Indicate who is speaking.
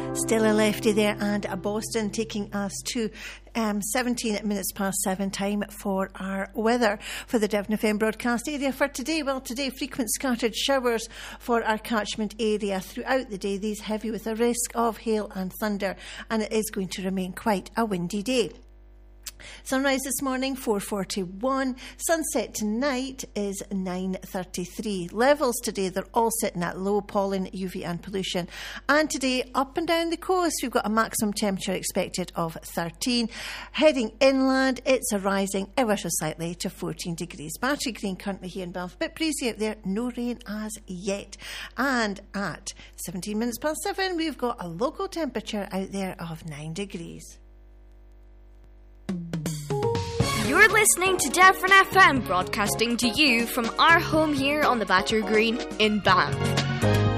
Speaker 1: Still a lefty there, and a Boston taking us to 17 minutes past 7 time for our weather for the Devon FM broadcast area for today. Well, today frequent scattered showers for our catchment area throughout the day. These heavy with a risk of hail and thunder, and it is going to remain quite a windy day. Sunrise this morning 4:41, sunset tonight is 9:33. Levels today, they're all sitting at low: pollen, UV and pollution. And today up and down the coast we've got a maximum temperature expected of 13. Heading inland, it's rising ever so slightly to 14 degrees. Battery Green currently here in Bath, a bit breezy out there, no rain as yet. And at 17 minutes past 7 we've got a local temperature out there of 9 degrees.
Speaker 2: You're listening to Devon FM, broadcasting to you from our home here on the Battery Green in Banff.